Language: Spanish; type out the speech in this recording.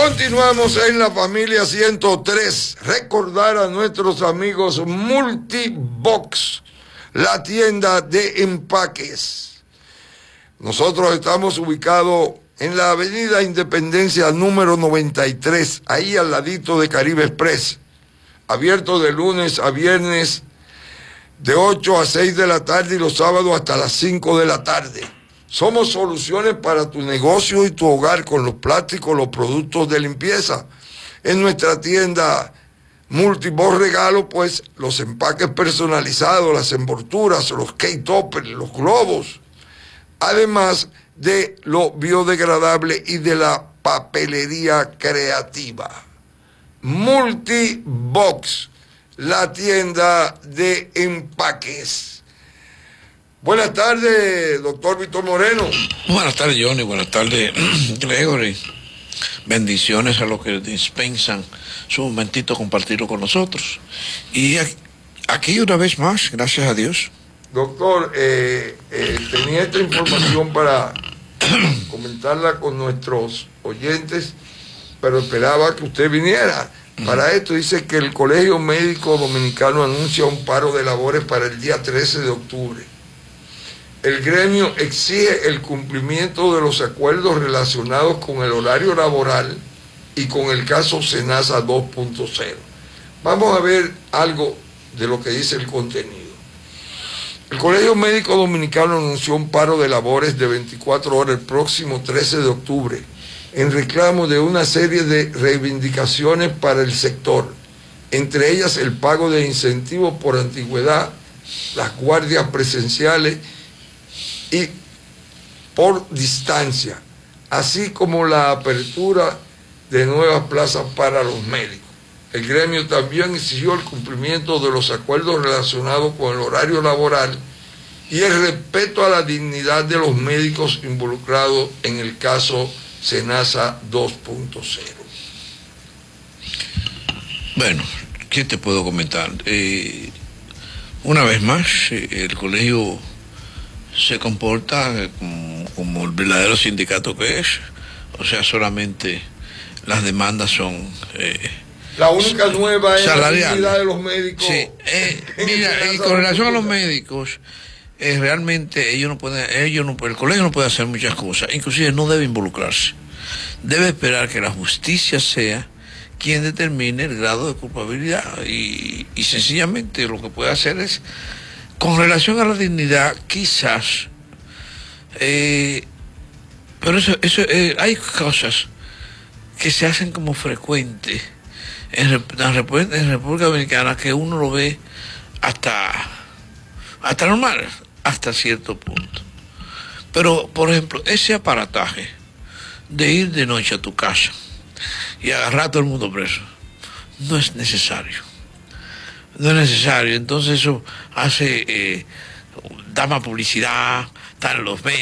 Continuamos en la familia 103. Recordar a nuestros amigos Multibox, la tienda de empaques. Nosotros estamos ubicados en la avenida Independencia número 93, ahí al ladito de Caribe Express. Abierto de lunes a viernes de 8 a 6 de la tarde y los sábados hasta las 5 de la tarde. Somos soluciones para tu negocio y tu hogar con los plásticos, los productos de limpieza. En nuestra tienda Multibox Regalo, pues, los empaques personalizados, las envolturas, los K-toppers, los globos, además de lo biodegradable y de la papelería creativa. Multibox, la tienda de empaques. Buenas tardes, doctor Víctor Moreno. Buenas tardes, Johnny. Buenas tardes, Gregory. Bendiciones a los que dispensan su momentito compartirlo con nosotros. Y aquí una vez más, gracias a Dios. Doctor, tenía esta información para comentarla con nuestros oyentes, pero esperaba que usted viniera. Para esto dice que el Colegio Médico Dominicano anuncia un paro de labores para el día 13 de octubre. El gremio exige el cumplimiento de los acuerdos relacionados con el horario laboral y con el caso Senasa 2.0. Vamos a ver algo de lo que dice el contenido. El Colegio Médico Dominicano anunció un paro de labores de 24 horas el próximo 13 de octubre en reclamo de una serie de reivindicaciones para el sector, entre ellas el pago de incentivos por antigüedad, las guardias presenciales y por distancia, así como la apertura de nuevas plazas para los médicos. El gremio también exigió el cumplimiento de los acuerdos relacionados con el horario laboral y el respeto a la dignidad de los médicos involucrados en el caso Senasa 2.0. Bueno, ¿qué te puedo comentar? Una vez más, el colegio se comporta como el verdadero sindicato que es, o sea, solamente las demandas son la única nueva es la dignidad de los médicos. Sí, mira, y con relación a los médicos, realmente el colegio no puede hacer muchas cosas, inclusive no debe involucrarse, debe esperar que la justicia sea quien determine el grado de culpabilidad y sencillamente lo que puede hacer es, con relación a la dignidad, quizás, pero eso hay cosas que se hacen como frecuentes en la República Dominicana que uno lo ve hasta normal, hasta cierto punto. Pero, por ejemplo, ese aparataje de ir de noche a tu casa y agarrar a todo el mundo preso, no es necesario. No es necesario, entonces eso hace, da más publicidad, están los medios.